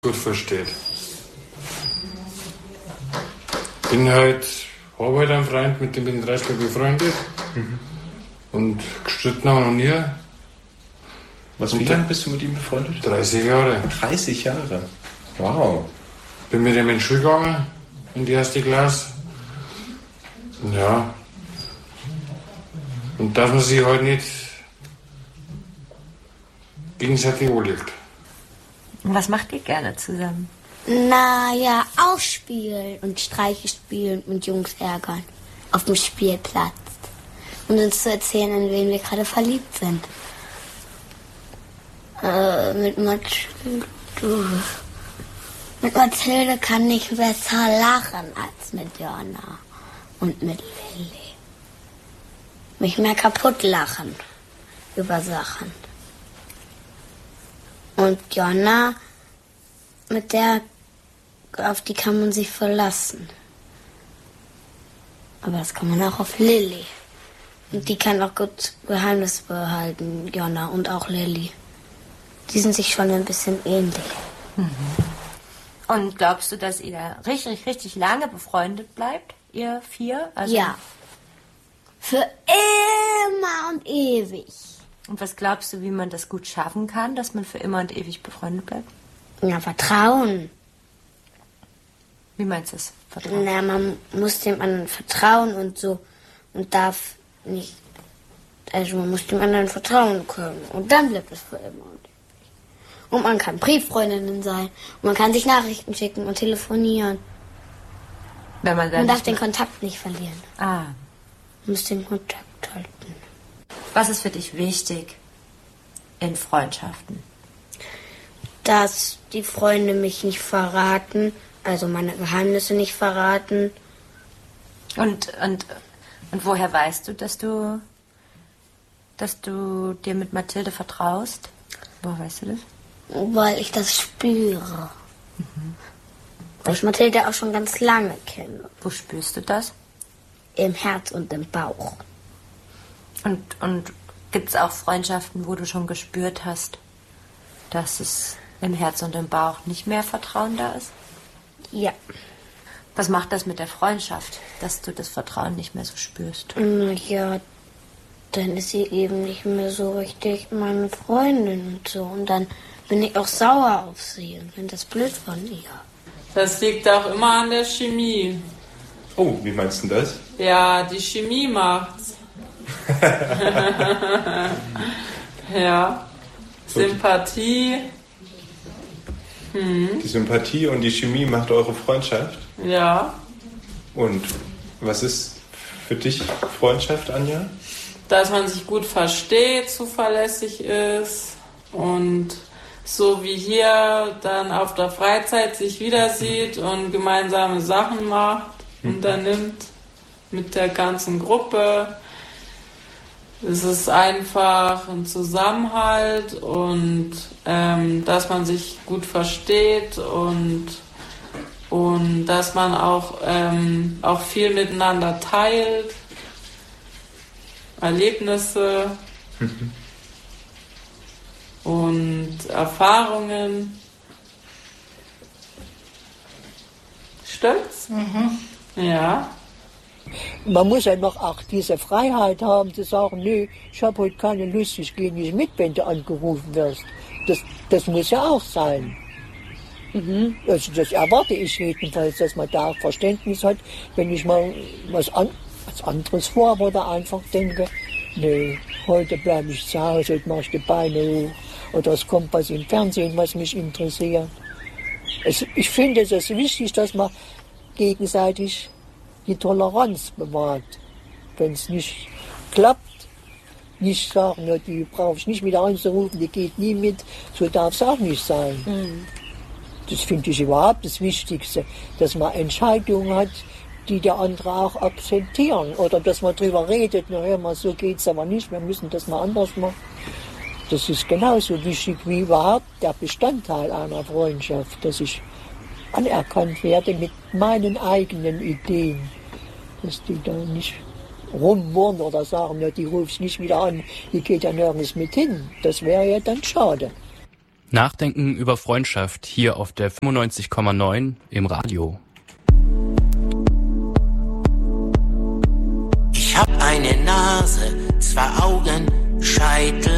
gut versteht. Bin halt, habe halt einen Freund, mit dem bin ich 30 Jahre befreundet. Und gestritten haben wir noch nie. Wie lange bist du mit ihm befreundet? 30 Jahre. 30 Jahre? Wow. Bin mit ihm in die Schule gegangen, in die erste Klasse. Ja. Und dass man sich halt nicht gegenseitig anlegt. Und was macht ihr gerne zusammen? Naja, ausspielen und Streiche spielen und Jungs ärgern. Auf dem Spielplatz. Und uns zu erzählen, in wen wir gerade verliebt sind. Mit Mathilde kann ich besser lachen als mit Jonna und mit Lilly. Mich mehr kaputt lachen über Sachen. Und Jonna, auf die kann man sich verlassen. Aber das kann man auch auf Lilly. Und die kann auch gut Geheimnis behalten, Jonna und auch Lilly. Die sind sich schon ein bisschen ähnlich. Und glaubst du, dass ihr richtig lange befreundet bleibt, ihr vier? Also ja. Für immer und ewig. Und was glaubst du, wie man das gut schaffen kann, dass man für immer und ewig befreundet bleibt? Ja, Vertrauen. Wie meinst du das? Vertrauen? Na, man muss dem anderen vertrauen und so. Und darf nicht. Also man muss dem anderen vertrauen können. Und dann bleibt es für immer und ewig. Und man kann Brieffreundinnen sein. Und man kann sich Nachrichten schicken und telefonieren. Man darf den Kontakt nicht verlieren. Ah. Man muss den Kontakt halten. Was ist für dich wichtig in Freundschaften? Dass die Freunde mich nicht verraten, also meine Geheimnisse nicht verraten. Und woher weißt du, dass du dir mit Mathilde vertraust? Woher weißt du das? Weil ich das spüre. Weil ich Mathilde auch schon ganz lange kenne. Wo spürst du das? Im Herz und im Bauch. Und gibt es auch Freundschaften, wo du schon gespürt hast, dass es im Herz und im Bauch nicht mehr Vertrauen da ist? Ja. Was macht das mit der Freundschaft, dass du das Vertrauen nicht mehr so spürst? Ja, dann ist sie eben nicht mehr so richtig meine Freundin und so. Und dann bin ich auch sauer auf sie und finde das blöd von ihr. Das liegt auch immer an der Chemie. Oh, wie meinst du das? Ja, die Chemie macht's. Ja. Sympathie. Die Sympathie und die Chemie macht eure Freundschaft? Ja. Und was ist für dich Freundschaft, Anja? Dass man sich gut versteht, zuverlässig ist und so wie hier dann auf der Freizeit sich wieder sieht und gemeinsame Sachen macht, unternimmt mit der ganzen Gruppe. Es ist einfach ein Zusammenhalt und dass man sich gut versteht und dass man auch viel miteinander teilt, Erlebnisse und Erfahrungen. Stimmt's? Ja. Man muss ja noch auch diese Freiheit haben, zu sagen, nee, ich habe heute keine Lust, ich gehe nicht mit, wenn du angerufen wirst. Das muss ja auch sein. Also das erwarte ich jedenfalls, dass man da Verständnis hat, wenn ich mal was anderes vorhabe oder einfach denke, nee, heute bleibe ich zu Hause, heute mache ich die Beine hoch. Oder es kommt was im Fernsehen, was mich interessiert. Ich finde es ist wichtig, dass man gegenseitig die Toleranz bewahrt. Wenn es nicht klappt, nicht sagen, ja, die brauche ich nicht wieder anzurufen, die geht nie mit. So darf es auch nicht sein. Das finde ich überhaupt das Wichtigste, dass man Entscheidungen hat, die der andere auch akzeptieren. Oder dass man darüber redet, na hör mal, so geht's aber nicht, wir müssen das mal anders machen. Das ist genauso wichtig wie überhaupt der Bestandteil einer Freundschaft, dass ich anerkannt werde mit meinen eigenen Ideen. Dass die da nicht rumwurren oder sagen, ja, die rufe ich nicht wieder an, die geht ja nirgends mit hin. Das wäre ja dann schade. Nachdenken über Freundschaft hier auf der 95,9 im Radio. Ich hab eine Nase, 2 Augen, Scheitel